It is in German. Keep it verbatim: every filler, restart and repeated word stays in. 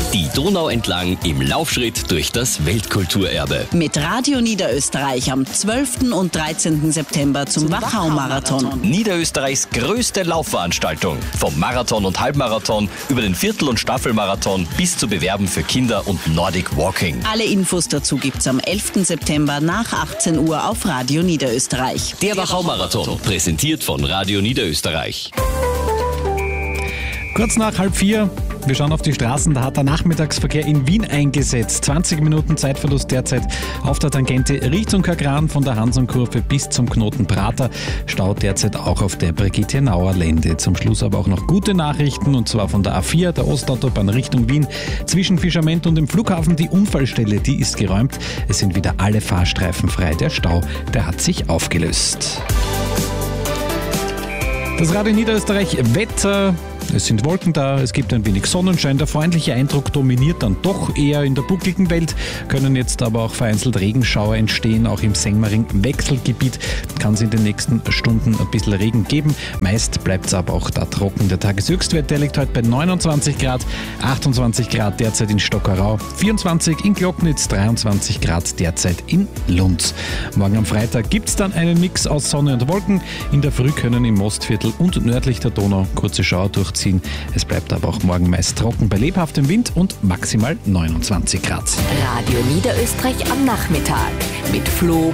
Die Donau entlang im Laufschritt durch das Weltkulturerbe. Mit Radio Niederösterreich am zwölften und dreizehnten September zum, zum Wachau-Marathon. Niederösterreichs größte Laufveranstaltung. Vom Marathon und Halbmarathon über den Viertel- und Staffelmarathon bis zu Bewerben für Kinder und Nordic Walking. Alle Infos dazu gibt's am elften September nach achtzehn Uhr auf Radio Niederösterreich. Der Wachau-Marathon, präsentiert von Radio Niederösterreich. Kurz nach halb vier, wir schauen auf die Straßen, da hat der Nachmittagsverkehr in Wien eingesetzt. zwanzig Minuten Zeitverlust derzeit auf der Tangente Richtung Kagran von der Hansonkurve bis zum Knoten Prater. Stau derzeit auch auf der Brigitte-Nauer Lände. Zum Schluss aber auch noch gute Nachrichten, und zwar von der A vier, der Ostautobahn Richtung Wien. Zwischen Fischerment und dem Flughafen die Unfallstelle, die ist geräumt. Es sind wieder alle Fahrstreifen frei. Der Stau, der hat sich aufgelöst. Das Radio Niederösterreich Wetter. Es sind Wolken da, es gibt ein wenig Sonnenschein. Der freundliche Eindruck dominiert dann doch eher in der buckligen Welt. Können jetzt aber auch vereinzelt Regenschauer entstehen. Auch im Sengmaring-Wechselgebiet kann es in den nächsten Stunden ein bisschen Regen geben. Meist bleibt es aber auch da trocken. Der Tageshöchstwert, der liegt heute bei neunundzwanzig Grad, achtundzwanzig Grad derzeit in Stockerau, vierundzwanzig in Glocknitz, dreiundzwanzig Grad derzeit in Lunds. Morgen am Freitag gibt es dann einen Mix aus Sonne und Wolken. In der Früh können im Mostviertel und nördlich der Donau kurze Schauer durchziehen. Es bleibt aber auch morgen meist trocken bei lebhaftem Wind und maximal neunundzwanzig Grad. Radio Niederösterreich am Nachmittag mit Flo